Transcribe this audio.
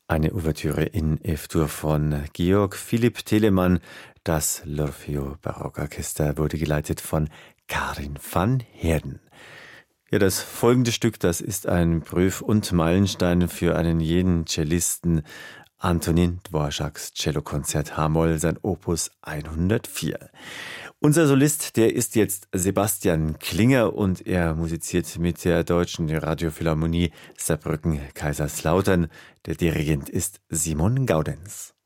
Eine Ouvertüre in F-Dur von Georg Philipp Telemann. Das L'Orfeo Barockorchester wurde geleitet von Karin van Heerden. Ja, das folgende Stück, das ist ein Prüf- und Meilenstein für einen jeden Cellisten. Antonin Dvoraks Cellokonzert H-Moll, sein Opus 104. Unser Solist, der ist jetzt Sebastian Klinger und er musiziert mit der Deutschen Radiophilharmonie Saarbrücken-Kaiserslautern. Der Dirigent ist Simon Gaudenz.